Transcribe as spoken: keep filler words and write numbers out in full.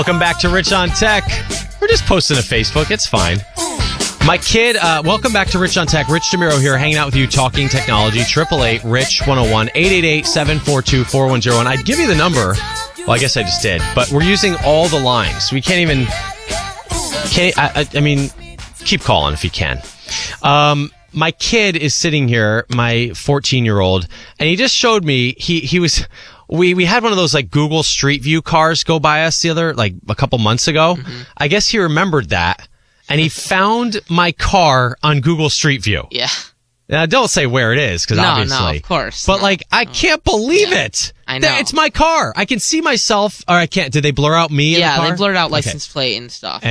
Welcome back to Rich on Tech. We're just posting to Facebook. It's fine. My kid, uh, welcome back to Rich on Tech. Rich DeMiro here, hanging out with you, talking technology. Triple eight Rich one oh one, eight eight eight, seven four two, four one zero one. I'd give you the number. Well, I guess I just did, but we're using all the lines. We can't even. Can't, I, I, I mean, keep calling if you can. Um, my kid is sitting here, my fourteen-year-old, and he just showed me. He he was. We we had one of those like Google Street View cars go by us the other like a couple months ago. Mm-hmm. I guess he remembered that. And he found my car on Google Street View. Yeah. Now, don't say where it is, because no, obviously. No, of course. But, no, like, I no. can't believe yeah. it. I know. It's my car. I can see myself, or I can't. Did they blur out me yeah, in the car? they blurred out license okay. plate and stuff.